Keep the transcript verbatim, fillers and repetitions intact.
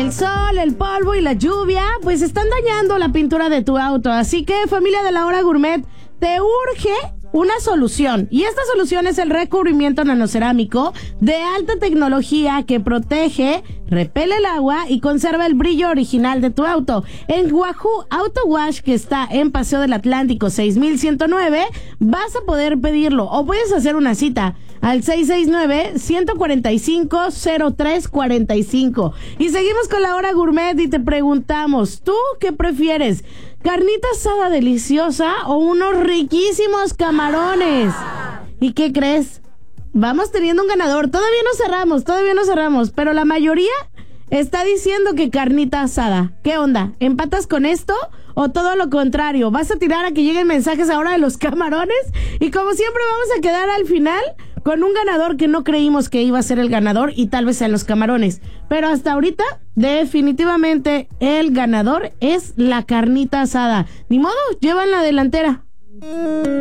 El sol, el polvo y la lluvia pues están dañando la pintura de tu auto. Así que, familia de la hora gourmet, te urge una solución. Y esta solución es el recubrimiento nanocerámico de alta tecnología que protege, repele el agua y conserva el brillo original de tu auto. En Wahoo Auto Wash, que está en Paseo del Atlántico seis mil ciento nueve, vas a poder pedirlo o puedes hacer una cita al seis seis nueve, uno cuatro cinco, cero tres cuatro cinco. Y seguimos con la hora gourmet y te preguntamos, ¿tú qué prefieres? ¿Carnita asada deliciosa o unos riquísimos camarones? ¿Y qué crees? Vamos teniendo un ganador. Todavía no cerramos, todavía no cerramos, pero la mayoría está diciendo que carnita asada. ¿Qué onda? ¿Empatas con esto o todo lo contrario? ¿Vas a tirar a que lleguen mensajes ahora de los camarones? Y como siempre vamos a quedar al final con un ganador que no creímos que iba a ser el ganador y tal vez sean los camarones. Pero hasta ahorita, definitivamente, el ganador es la carnita asada. Ni modo, llevan la delantera.